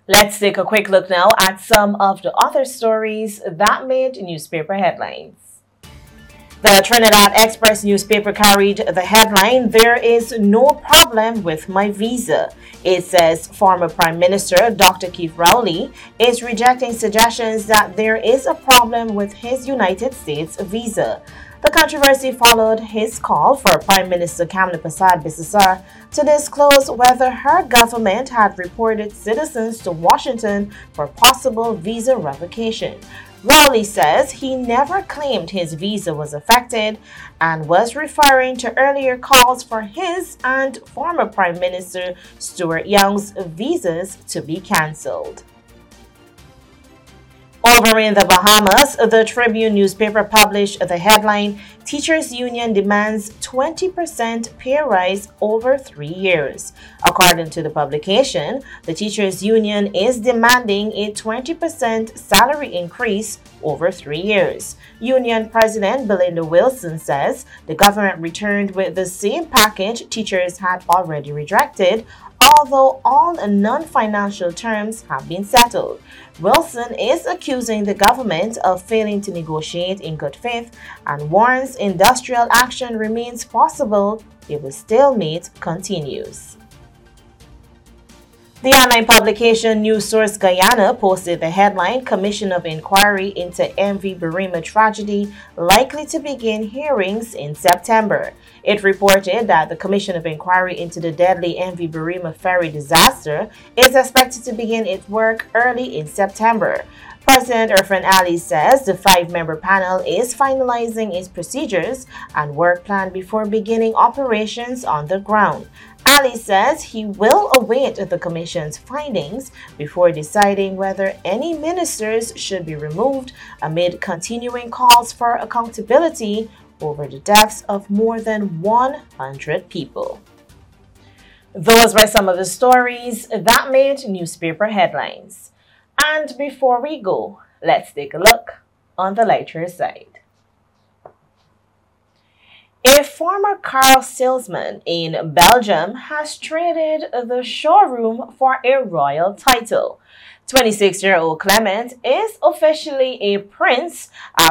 Let's take a quick look now at some of the other stories that made newspaper headlines. The Trinidad Express newspaper carried the headline, "There is no problem with my visa." It says former Prime Minister Dr. Keith Rowley is rejecting suggestions that there is a problem with his United States visa. The controversy followed his call for Prime Minister Kamla Persad-Bissessar to disclose whether her government had reported citizens to Washington for possible visa revocation. Rowley says he never claimed his visa was affected and was referring to earlier calls for his and former Prime Minister Stuart Young's visas to be cancelled. Over in the Bahamas, the Tribune newspaper published the headline, "Teachers Union Demands 20% pay rise over 3 years." According to the publication, the Teachers Union is demanding a 20% salary increase over 3 years. Union President Belinda Wilson says the government returned with the same package teachers had already rejected, although all non-financial terms have been settled. Wilson is accusing the government of failing to negotiate in good faith and warns industrial action remains possible if the stalemate continues. The online publication News Source Guyana posted the headline, "Commission of Inquiry into MV Birima Tragedy Likely to Begin Hearings in September." It reported that the Commission of Inquiry into the deadly MV Birima ferry disaster is expected to begin its work early in September. President Irfan Ali says the 5-member panel is finalizing its procedures and work plan before beginning operations on the ground. Ali says he will await the Commission's findings before deciding whether any ministers should be removed amid continuing calls for accountability over the deaths of more than 100 people. Those were some of the stories that made newspaper headlines. And before we go, let's take a look on the lighter side. A former car salesman in Belgium has traded the showroom for a royal title. 26-year-old Clement is officially a prince